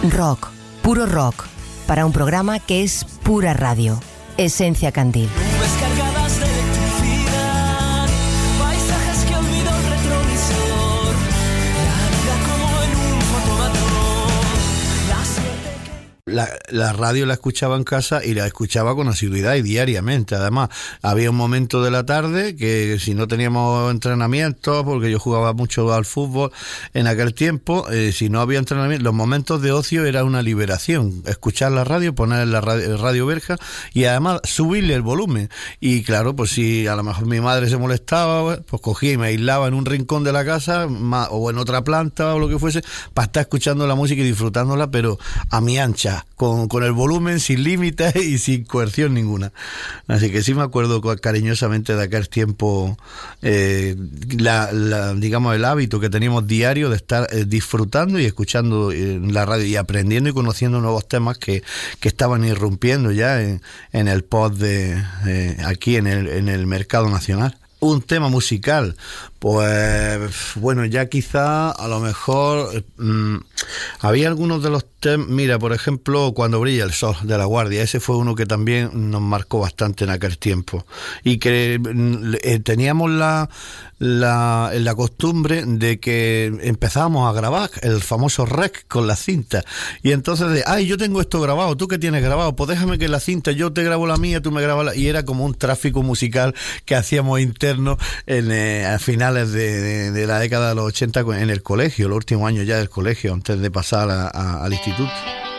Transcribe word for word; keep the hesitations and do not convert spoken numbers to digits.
Rock, puro rock, para un programa que es pura radio. Esencia Candil. Nubes cargadas de electricidad, paisajes que olvidó el retrovisor, la vida como en un fotomatón, la suerte que... La, la radio la escuchaba en casa y la escuchaba con asiduidad y diariamente. Además, había un momento de la tarde que si no teníamos entrenamiento, porque yo jugaba mucho al fútbol en aquel tiempo, eh, si no había entrenamiento, los momentos de ocio era una liberación. Escuchar la radio, poner la radio, radio Berja y además subirle el volumen. Y claro, pues si a lo mejor mi madre se molestaba, pues cogía y me aislaba en un rincón de la casa más, o en otra planta o lo que fuese, para estar escuchando la música y disfrutándola, pero a mi ancha. Con, con el volumen sin límites y sin coerción ninguna. Así que sí me acuerdo cariñosamente de aquel tiempo, eh, la, la, digamos el hábito que teníamos diario de estar eh, disfrutando y escuchando eh, la radio y aprendiendo y conociendo nuevos temas que, que estaban irrumpiendo ya en, en el pop de eh, aquí en el, en el mercado nacional. Un tema musical, pues bueno, ya quizá a lo mejor mmm, había algunos de los temas, mira, por ejemplo, Cuando brilla el sol, de La Guardia, ese fue uno que también nos marcó bastante en aquel tiempo y que eh, teníamos la, la, la costumbre de que empezábamos a grabar el famoso rec con la cinta y entonces de, ay, yo tengo esto grabado, ¿tú qué tienes grabado? Pues déjame que la cinta, yo te grabo la mía, tú me grabas la... y era como un tráfico musical que hacíamos interno en, eh, a finales de, de, de la década de los ochenta en el colegio, los últimos años ya del colegio, antes de pasar a, a, al instituto.